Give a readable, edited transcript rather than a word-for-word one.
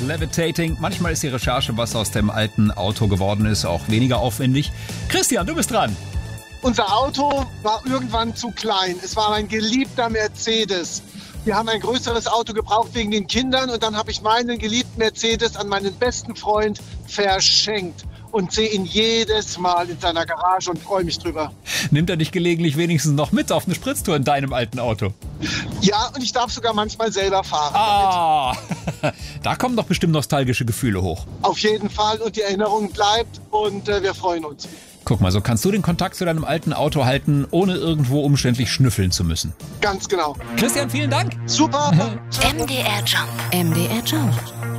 Levitating. Manchmal ist die Recherche, was aus dem alten Auto geworden ist, auch weniger aufwendig. Christian, du bist dran. Unser Auto war irgendwann zu klein. Es war ein geliebter Mercedes. Wir haben ein größeres Auto gebraucht wegen den Kindern und dann habe ich meinen geliebten Mercedes an meinen besten Freund verschenkt und sehe ihn jedes Mal in seiner Garage und freue mich drüber. Nimmt er dich gelegentlich wenigstens noch mit auf eine Spritztour in deinem alten Auto? Ja, und ich darf sogar manchmal selber fahren. Da kommen doch bestimmt nostalgische Gefühle hoch. Auf jeden Fall und die Erinnerung bleibt und wir freuen uns. Guck mal, so kannst du den Kontakt zu deinem alten Auto halten, ohne irgendwo umständlich schnüffeln zu müssen. Ganz genau. Christian, vielen Dank. Super. MDR Jump. MDR Jump.